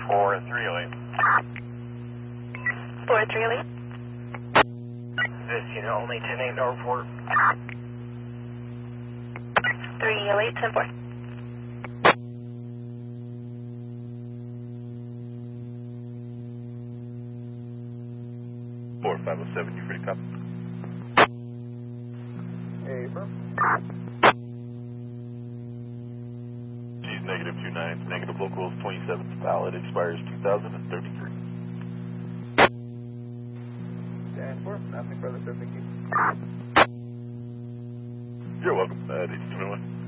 4308. 4308. This unit only 10-8 Norfolk. 308, 10-4. Four 507, you free to copy? Hey, firm. G's negative 29, negative locals 27, valid, expires 2033. 10-4, nothing further, sir, thank you. You're welcome, did you want one?